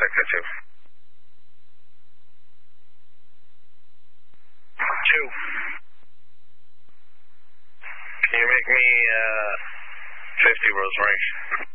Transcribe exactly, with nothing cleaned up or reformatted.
sector two. Two. Can you make me uh, fifty Rosemary?